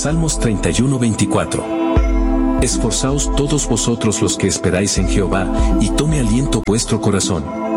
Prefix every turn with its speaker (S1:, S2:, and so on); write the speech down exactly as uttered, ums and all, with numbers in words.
S1: Salmos treinta y uno, veinticuatro. Esforzaos todos vosotros los que esperáis en Jehová, y tome aliento vuestro corazón.